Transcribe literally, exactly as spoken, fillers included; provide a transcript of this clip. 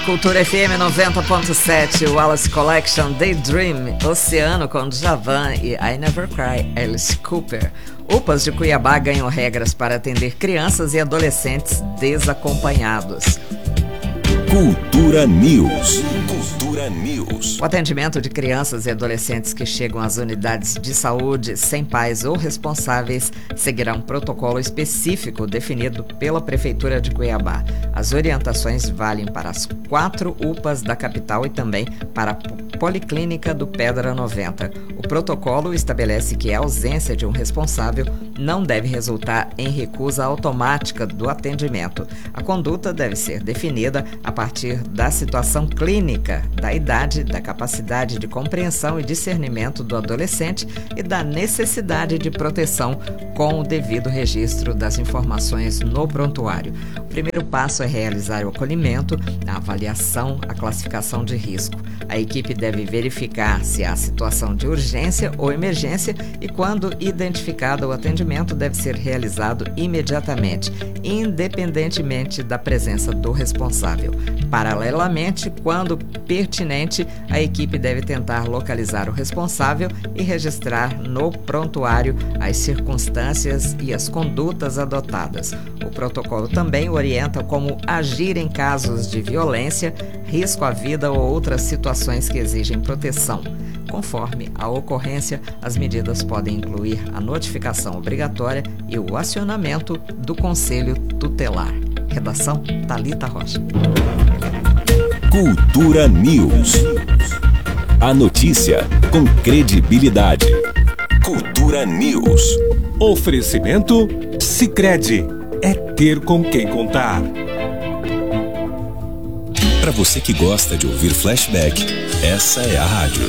Cultura F M noventa ponto sete, Wallace Collection, Daydream, Oceano com Djavan e I Never Cry, Alice Cooper. U P As de Cuiabá ganham regras para atender crianças e adolescentes desacompanhados. Cultura News. Cultura News. O atendimento de crianças e adolescentes que chegam às unidades de saúde sem pais ou responsáveis seguirá um protocolo específico definido pela Prefeitura de Cuiabá. As orientações valem para as quatro U P As da capital e também para a Policlínica do Pedra noventa. O protocolo estabelece que a ausência de um responsável não deve resultar em recusa automática do atendimento. A conduta deve ser definida a partir da situação clínica, da idade, da capacidade de compreensão e discernimento do adolescente e da necessidade de proteção com o devido registro das informações no prontuário. O primeiro passo é realizar o acolhimento, a avaliação, a classificação de risco. A equipe deve verificar se há situação de urgência ou emergência e, quando identificado, o atendimento deve ser realizado imediatamente, independentemente da presença do responsável. Paralelamente, quando pertinente, a equipe deve tentar localizar o responsável e registrar no prontuário as circunstâncias e as condutas adotadas. O protocolo também orienta como agir em casos de violência, risco à vida ou outras situações que exigem proteção. Conforme a ocorrência, as medidas podem incluir a notificação obrigatória e o acionamento do Conselho Tutelar. Redação Thalita Rocha. Cultura News. A notícia com credibilidade. Cultura News. Oferecimento Sicredi. É ter com quem contar. Para você que gosta de ouvir flashback, essa é a rádio.